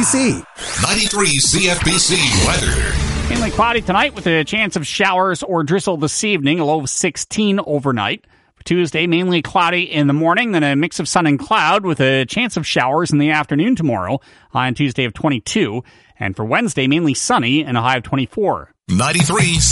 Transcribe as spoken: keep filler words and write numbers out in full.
B C. ninety-three C F B C weather. Mainly cloudy tonight with a chance of showers or drizzle this evening, a low of sixteen overnight. For Tuesday, mainly cloudy in the morning, then a mix of sun and cloud with a chance of showers in the afternoon tomorrow, high on Tuesday of twenty-two. And for Wednesday, mainly sunny and a high of twenty-four. ninety-three